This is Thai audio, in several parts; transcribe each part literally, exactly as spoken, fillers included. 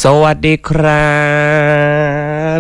สวัสดีครับ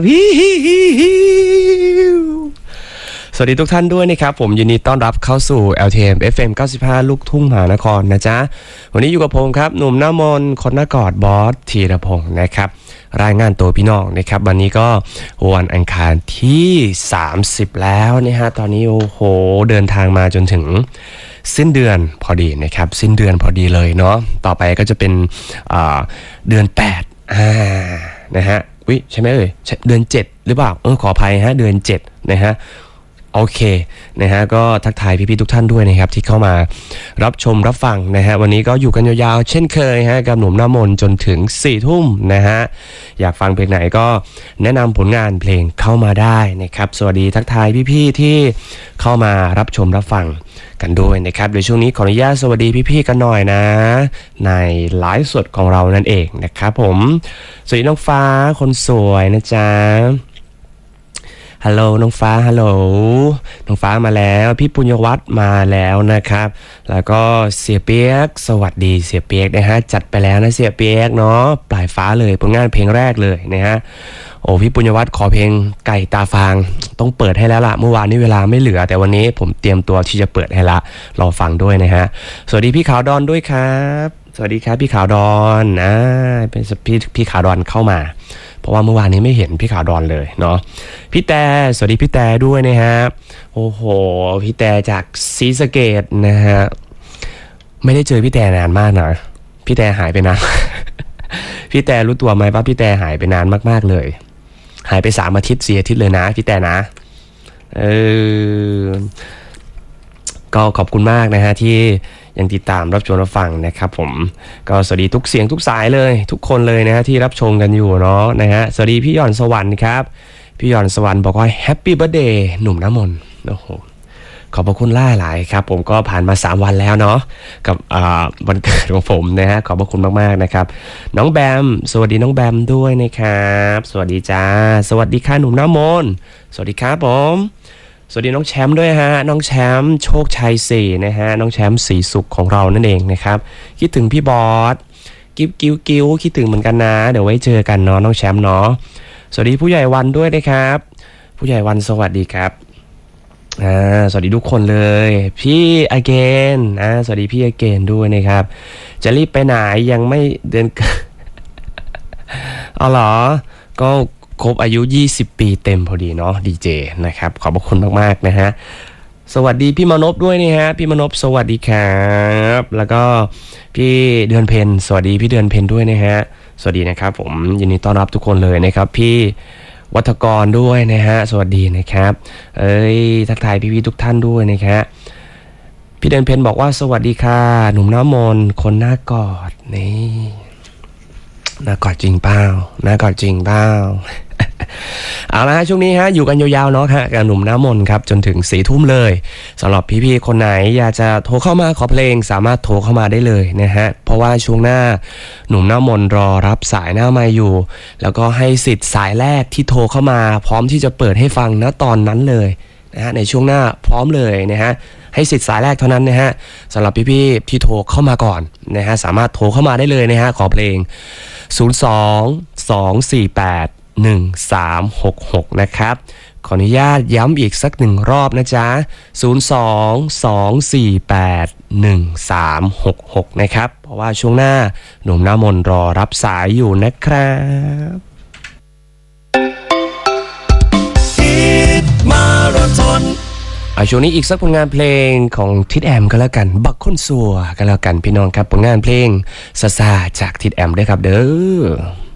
สวัสดีทุกท่านด้วยนะครับผมยินดีต้อนรับเข้าสู่ แอล ที เอ็ม เอฟ เอ็ม เก้าสิบห้า ลูกทุ่งมหานครนะจ๊ะวันนี้อยู่กับผมครับหนุ่มหน้ามนคนหน้ากอดบอสธีรพงศ์นะครับรายงานตัวพี่น้องนะครับวันนี้ก็วันอังคารที่สามสิบแล้วนะฮะตอนนี้โอ้โหเดินทางมาจนถึงสิ้นเดือนพอดีนะครับสิ้นเดือนพอดีเลยเนาะต่อไปก็จะเป็นเดือนแปดอ่านะฮะวิใช่ไหมเอ่ยเดือนเจ็ดหรือเปล่าเออขออภัยฮะเดือนเจ็ดนะฮะโอเคนะฮะก็ทักทายพี่ๆทุกท่านด้วยนะครับที่เข้ามารับชมรับฟังนะฮะวันนี้ก็อยู่กันยาวๆเช่นเคยฮะกับหนุ่มหน้ามนจนถึงสี่ทุ่มนะฮะอยากฟังเพลงไหนก็แนะนำผลงานเพลงเข้ามาได้นะครับสวัสดีทักทายพี่ๆที่เข้ามารับชมรับฟังกันด้วยนะครับเดี๋ยวช่วงนี้ขออนุญาตสวัสดีพี่ๆกันหน่อยนะในไลฟ์สดของเรานั่นเองนะครับผมสวัสดีน้องฟ้าคนสวยนะจ๊ะฮัลโหลน้องฟ้าฮัลโหลน้องฟ้ามาแล้วพี่ปุญญวัฒน์มาแล้วนะครับแล้วก็เสียเปียกสวัสดีเสียเปียกนะฮะจัดไปแล้วนะเสียเปียกเนาะปลายฟ้าเลยผลงานเพลงแรกเลยนะฮะโอ้พี่ปุญญวัฒน์ขอเพลงไก่ตาฟางต้องเปิดให้แล้วล่ะเมื่อวานนี้เวลาไม่เหลือแต่วันนี้ผมเตรียมตัวที่จะเปิดให้ละรอฟังด้วยนะฮะสวัสดีพี่ขาวดอนด้วยครับสวัสดีครับพี่ขาวดอนนะเป็นพี่พี่ขาวดอนเข้ามาเพราะว่าเมื่อวานนี้ไม่เห็นพี่ขาวดอนเลยเนาะพี่แต่สวัสดีพี่แต่ด้วยนะฮะโอ้โหพี่แต่จากศรีสะเกษนะฮะไม่ได้เจอพี่แต่นานมากนะพี่แต่หายไปนาน พี่แต่รู้ตัวไหมว่าพี่แต่หายไปนานมากๆเลยหายไปสามอาทิตย์สี่อาทิตย์เลยนะพี่แต่นะเออก็ขอบคุณมากนะฮะที่ยังติดตามรับชมรับฟังนะครับผมก็สวัสดีทุกเสียงทุกสายเลยทุกคนเลยนะฮะที่รับชมกันอยู่เนาะนะฮะสวัสดีพี่หย่อนสวรรค์ครับพี่หย่อนสวรรค์บอกว่าแฮปปี้เบิร์ธเดย์หนุ่มน้ำมนต์โอ้โหขอบพระคุณล่าหลายครับผมก็ผ่านมาสามวันแล้วเนาะกับวันเกิดของผมนะฮะขอบพระคุณมากๆนะครับน้องแบมสวัสดีน้องแบมด้วยนะครับสวัสดีจ้าสวัสดีค่ะหนุ่มน้ำมนต์สวัสดีครับผมสวัสดีน้องแชมป์ด้วยฮะน้องแชมป์โชคชัยสี่นะฮะน้องแชมป์สีสุขของเรานั่นเองนะครับคิดถึงพี่บอสกิ๊วกิ๊วกิ๊วคิดถึงเหมือนกันนะเดี๋ยวไว้เจอกันเนาะน้องแชมป์เนาะสวัสดีผู้ใหญ่วันด้วยนะครับผู้ใหญ่วันสวัสดีครับอ่าสวัสดีทุกคนเลยพี่อเกนอ่าสวัสดีพี่อเกนด้วยนะครับจะรีบไปไหนยังไม่เดือน เอาเหรอก็ครบอายุยี่สิบปีเต็มพอดีเนาะดีเจนะครับขอบคุณมากๆนะฮะสวัสดีพี่มนพด้วยนะฮะพี่มนพสวัสดีครับแล้วก็พี่เดือนเพ็ญสวัสดีพี่เดือนเพ็ญด้วยนะฮะสวัสดีนะครับผมยินดีต้อนรับทุกคนเลยนะครับพี่วัฒกรด้วยนะฮะสวัสดีนะครับเอ้ยทักทายพี่ๆทุกท่านด้วยนะครับพี่เดือนเพ็ญบอกว่าสวัสดีค่ะหนุ่มน้ำมนต์คนหน้ากอดนี่หน้ากอดจริงเปล่าหน้ากอดจริงเปล่า เอาละช่วงนี้ฮะอยู่กันยาวๆเนาะฮะกับหนุ่มน้ำมนต์ครับจนถึงสี่ทุ่มเลยสำหรับพี่ๆคนไหนอยากจะโทรเข้ามาขอเพลงสามารถโทรเข้ามาได้เลยนะฮะเพราะว่าช่วงหน้าหนุ่มน้ำมนต์รอรับสายหน้าไมค์อยู่แล้วก็ให้สิทธิ์สายแรกที่โทรเข้ามาพร้อมที่จะเปิดให้ฟังณตอนนั้นเลยนะฮะในช่วงหน้าพร้อมเลยนะฮะให้สิทธิ์สายแรกเท่านั้นนะฮะสำหรับพี่ๆที่โทรเข้ามาก่อนนะฮะสามารถโทรเข้ามาได้เลยนะฮะขอเพลงศูนย์ สอง สอง สี่ แปด หนึ่ง สาม หก หกนะครับขออนุญาตย้ำอีกสักหนึ่งรอบนะจ๊ะศูนย์ สอง สอง สี่ แปด หนึ่ง สาม หก หกนะครับเพราะว่าช่วงหน้าหนุ่มหน้ามนต์รอรับสายอยู่นะครับมาราธอนเอาช่วงนี้อีกสักผลงานเพลงของทิดแอมก็แล้วกันบักคนสัวก็แล้วกันพี่น้องครับผลงานเพลงซาซาจากทิดแอมด้วยครับเด้อ